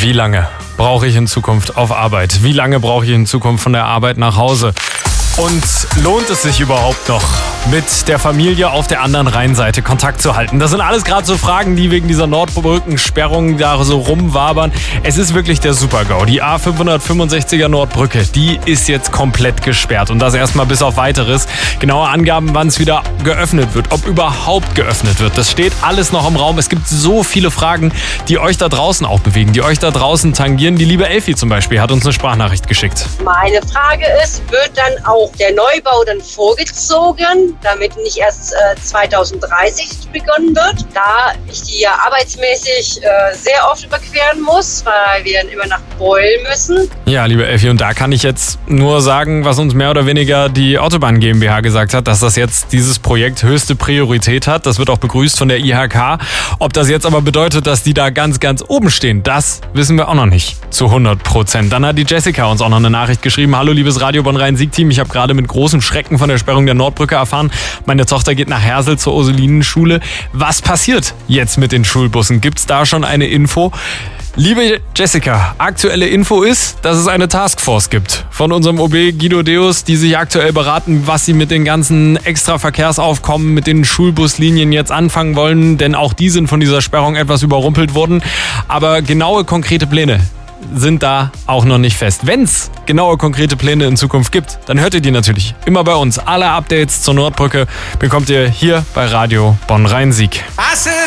Wie lange brauche ich in Zukunft auf Arbeit? Wie lange brauche ich in Zukunft von der Arbeit nach Hause? Und lohnt es sich überhaupt noch, mit der Familie auf der anderen Rheinseite Kontakt zu halten? Das sind alles gerade so Fragen, die wegen dieser Nordbrückensperrung da so rumwabern. Es ist wirklich der Super-GAU. Die A565er Nordbrücke, die ist jetzt komplett gesperrt. Und das erstmal bis auf Weiteres. Genaue Angaben, wann es wieder geöffnet wird, ob überhaupt geöffnet wird. Das steht alles noch im Raum. Es gibt so viele Fragen, die euch da draußen auch bewegen, die euch da draußen tangieren. Die liebe Elfi zum Beispiel hat uns eine Sprachnachricht geschickt. Meine Frage ist, wird dann auch der Neubau dann vorgezogen, damit nicht erst 2030 begonnen wird, da ich die ja arbeitsmäßig sehr oft überqueren muss, weil wir dann immer nach Beuel müssen. Ja, liebe Elfi, und da kann ich jetzt nur sagen, was uns mehr oder weniger die Autobahn GmbH gesagt hat, dass das jetzt dieses Projekt höchste Priorität hat. Das wird auch begrüßt von der IHK. Ob das jetzt aber bedeutet, dass die da ganz, ganz oben stehen, das wissen wir auch noch nicht zu 100%. Dann hat die Jessica uns auch noch eine Nachricht geschrieben. Hallo, liebes Radio Bonn-Rhein-Sieg-Team. Ich habe gerade mit großem Schrecken von der Sperrung der Nordbrücke erfahren. Meine Tochter geht nach Hersel zur Ursulinenschule. Was passiert jetzt mit den Schulbussen? Gibt's da schon eine Info? Liebe Jessica, aktuelle Info ist, dass es eine Taskforce gibt von unserem OB Guido Deus, die sich aktuell beraten, was sie mit den ganzen Extra-Verkehrsaufkommen, mit den Schulbuslinien jetzt anfangen wollen, denn auch die sind von dieser Sperrung etwas überrumpelt worden. Aber genaue, konkrete Pläne sind da auch noch nicht fest. Wenn es genaue, konkrete Pläne in Zukunft gibt, dann hört ihr die natürlich immer bei uns. Alle Updates zur Nordbrücke bekommt ihr hier bei Radio Bonn-Rhein-Sieg.